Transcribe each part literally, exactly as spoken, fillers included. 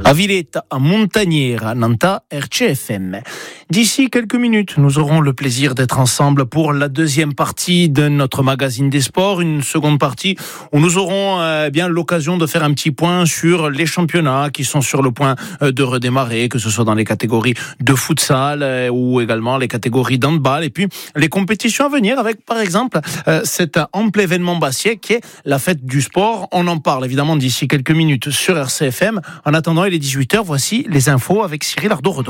A Villetta, à Montagniera, Nanta, R C F M. D'ici quelques minutes, nous aurons le plaisir d'être ensemble pour la deuxième partie de notre magazine des sports, une seconde partie où nous aurons euh, bien l'occasion de faire un petit point sur les championnats qui sont sur le point euh, de redémarrer, que ce soit dans les catégories de futsal euh, ou également les catégories d'handball, et puis les compétitions à venir avec par exemple euh, cet ample événement bassier qui est la fête du sport. On en parle évidemment d'ici quelques minutes sur R C F M. En attendant, il est dix-huit heures, voici les infos avec Cyril Ardo-Redon.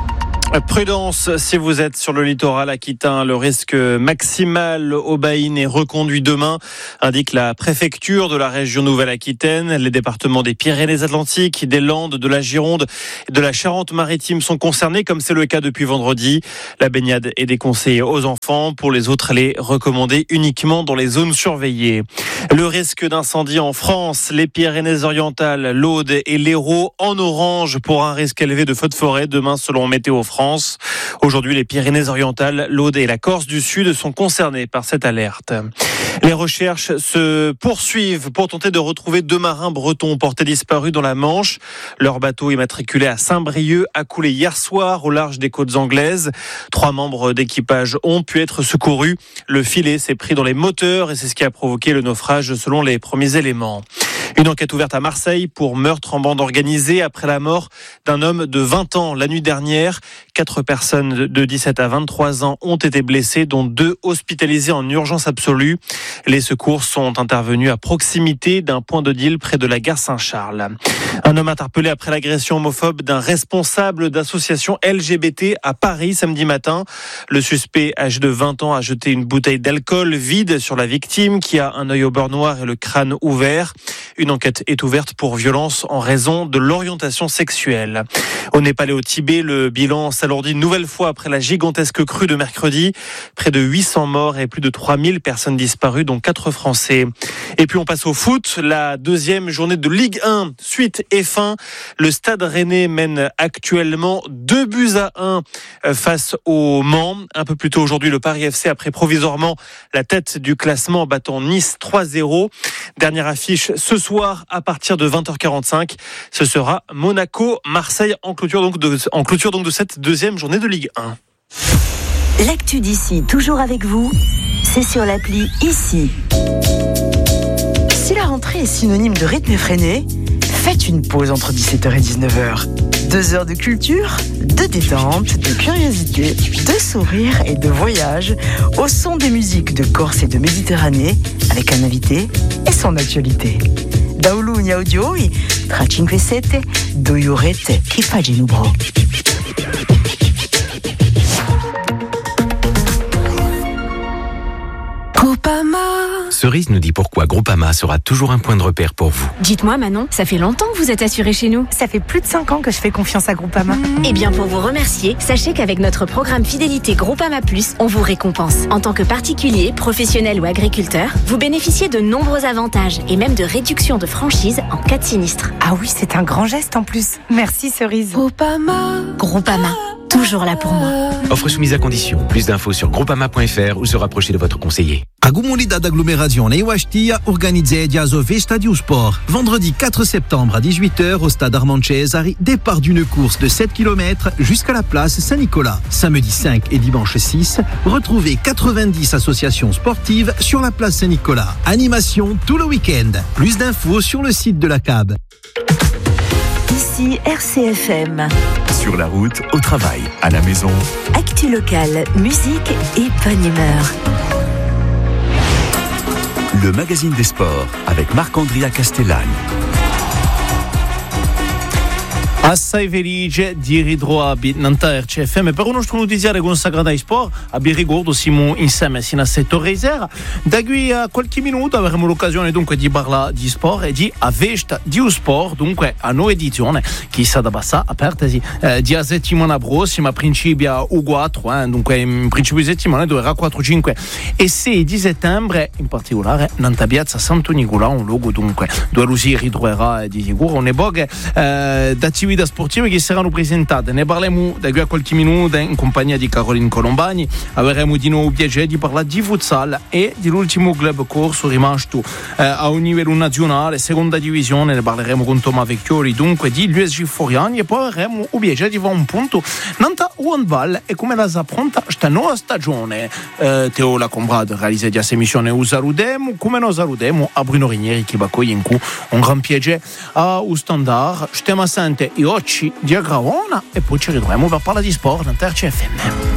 Prudence si vous êtes sur le littoral aquitain, le risque maximal au Baïn est reconduit demain, indique la préfecture de la région Nouvelle-Aquitaine. Les départements des Pyrénées-Atlantiques, des Landes, de la Gironde et de la Charente-Maritime sont concernés, comme c'est le cas depuis vendredi. La baignade est déconseillée aux enfants. Pour les autres, elle est recommandée uniquement dans les zones surveillées. Le risque d'incendie en France, les Pyrénées-Orientales, l'Aude et l'Hérault en orange pour un risque élevé de feux de forêt demain selon Météo France. Aujourd'hui, les Pyrénées-Orientales, l'Aude et la Corse du Sud sont concernés par cette alerte. Les recherches se poursuivent pour tenter de retrouver deux marins bretons portés disparus dans la Manche. Leur bateau immatriculé à Saint-Brieuc a coulé hier soir au large des côtes anglaises. Trois membres d'équipage ont pu être secourus. Le filet s'est pris dans les moteurs et c'est ce qui a provoqué le naufrage selon les premiers éléments. Une enquête ouverte à Marseille pour meurtre en bande organisée après la mort d'un homme de vingt ans la nuit dernière. Quatre personnes de dix-sept à vingt-trois ans ont été blessées, dont deux hospitalisées en urgence absolue. Les secours sont intervenus à proximité d'un point de deal près de la gare Saint-Charles. Un homme interpellé après l'agression homophobe d'un responsable d'association L G B T à Paris samedi matin. Le suspect, âgé de vingt ans, a jeté une bouteille d'alcool vide sur la victime qui a un œil au beurre noir et le crâne ouvert. Une enquête est ouverte pour violence en raison de l'orientation sexuelle. Au Népal et au Tibet, le bilan s'alourdit une nouvelle fois après la gigantesque crue de mercredi. Près de huit cents morts et plus de trois mille personnes disparues, dont quatre Français. Et puis on passe au foot. La deuxième journée de Ligue un, suite et fin. Le Stade Rennais mène actuellement deux buts à un face au Mans. Un peu plus tôt aujourd'hui, le Paris F C a pris provisoirement la tête du classement en battant Nice trois zéro. Dernière affiche ce soir à partir de vingt heures quarante-cinq. Ce sera Monaco-Marseille en clôture donc de, en clôture donc de cette deuxième journée de Ligue un. L'actu d'ici, toujours avec vous, c'est sur l'appli Ici. Si la rentrée est synonyme de rythme effréné, faites une pause entre dix-sept heures et dix-neuf heures. Deux heures de culture, de détente, de curiosité, de sourire et de voyage au son des musiques de Corse et de Méditerranée avec un invité et son actualité. Da Ulunia Audio, tra cinque sette, due orette, che fa Genubro. Groupama. Cerise nous dit pourquoi Groupama sera toujours un point de repère pour vous. Dites-moi Manon, ça fait longtemps que vous êtes assurée chez nous. Ça fait plus de cinq ans que je fais confiance à Groupama. Eh bien pour vous remercier, sachez qu'avec notre programme Fidélité Groupama Plus, on vous récompense. En tant que particulier, professionnel ou agriculteur, vous bénéficiez de nombreux avantages et même de réductions de franchise en cas de sinistre. Ah oui, c'est un grand geste en plus. Merci Cerise. Groupama. Groupama. Toujours là pour moi. Offre soumise à condition. Plus d'infos sur groupama point f r ou se rapprocher de votre conseiller. A Comunidade Aglomerazione Iwashtia organizzée a Festa di Sport. Vendredi quatre septembre à dix-huit heures au stade Armand Cesari, départ d'une course de sept kilomètres jusqu'à la place Saint-Nicolas. Samedi cinq et dimanche six, retrouvez quatre-vingt-dix associations sportives sur la place Saint-Nicolas. Animation tout le week-end. Plus d'infos sur le site de la C A B. Ici R C F M. Sur la route, au travail, à la maison. Actu locale, musique et bonne humeur. Le magazine des sports avec Marc-Andrea Castellani. Assai felice di ritrovarvi Nanta R C F M per uno notiziario consacrato ai sport. Abbiamo ricordo siamo insieme sino a sette ore sera. Da qui a qualche minuto avremo l'occasione dunque di parlare di sport e di a festa di sport, dunque a nuova edizione che sarà passata apertasi eh, di a settimana prossima, principia U quattro, eh, dunque in principio di settimana durerà quattro, cinque e sei di settembre, in particolare Nanta Piazza Santo Nicolò, un luogo dunque dove si ritroverà di sicuro un'epoca eh, d'attività guida sportive che saranno presentate. Ne parleremo da qui a qualche minuto in compagnia di Caroline Colombani. Avremo di nuovo il piacere di parlare di futsal e dell'ultimo club corso rimasto eh, a un livello nazionale, seconda divisione. Ne parleremo con Tommaso Vecchioli, dunque di l'U S G Foriani, e poi avremo il piacere di fare un punto nanta handball e come la sa pronta questa nuova stagione. eh, Teo la Combrade realizza di questa emissione o salutiamo, come noi salutiamo a Bruno Rinieri che va qui in cui un gran piacere a un standard stiamo assente e oggi di Agravona e poi ci ritroviamo per parlare di sport nel R C F M.